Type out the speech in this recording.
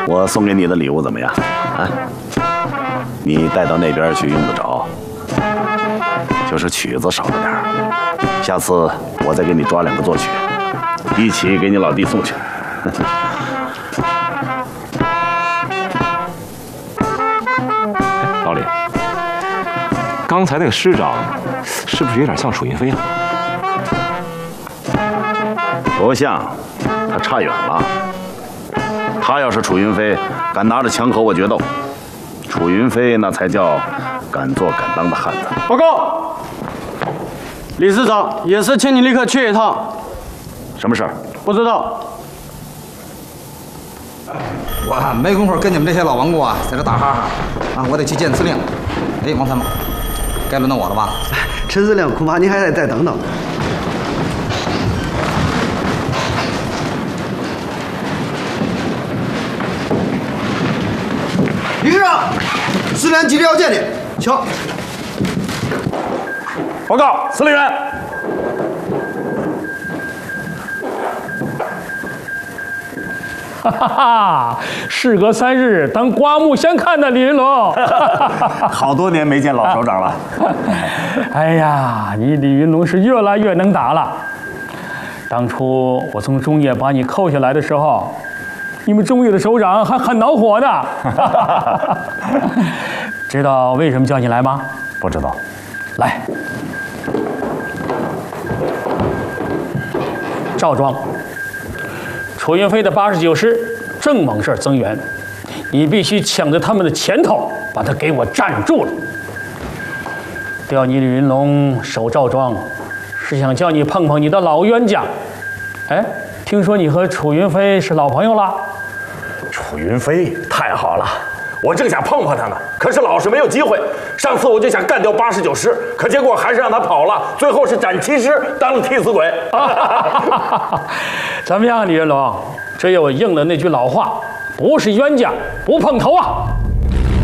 我送给你的礼物怎么样？啊，你带到那边去用得着，就是曲子少了点儿。下次我再给你抓2个作曲，一起给你老弟送去。 老李，刚才那个师长是不是有点像楚云飞啊？ 不像，他差远了。他要是楚云飞，敢拿着枪和我决斗；楚云飞那才叫敢做敢当的汉子。 报告，李师长，也是请你立刻去一趟。 什么事儿？ 不知道。 我没工夫跟你们这些老顽固啊在这打哈哈啊！我得去见司令。哎，王参谋，该轮到我了吧？ 陈司令，恐怕您还得再等等。李师长，司令急着要见你，请。 报告，司令员。 哈哈哈！事隔3日，当刮目相看的李云龙， 好多年没见老首长了。 哎呀，你李云龙是越来越能打了。当初我从中野把你扣下来的时候，你们中野的首长还很恼火的。知道为什么叫你来吗？ 不知道。 来，赵庄。楚云飞的89师正猛事增援，你必须抢在他们的前头，把他给我站住了。调你李云龙守赵庄，是想叫你碰碰你的老冤家。哎，听说你和楚云飞是老朋友了？ 楚云飞太好了，我正想碰碰他呢，可是老是没有机会。上次我就想干掉89师，可结果还是让他跑了，最后是斩7师当了替死鬼。 怎么样，李云龙？这又应了那句老话：不是冤家不碰头啊！